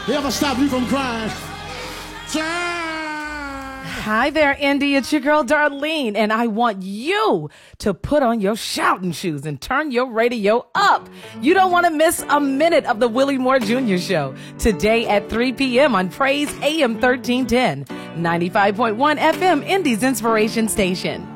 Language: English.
They ever stop you from crying? Hi there, Indy. It's your girl, Darlene, and I want you to put on your shouting shoes and turn your radio up. You don't want to miss a minute of the Willie Moore Jr. Show today at 3 p.m. on Praise AM 1310, 95.1 FM, Indy's Inspiration Station.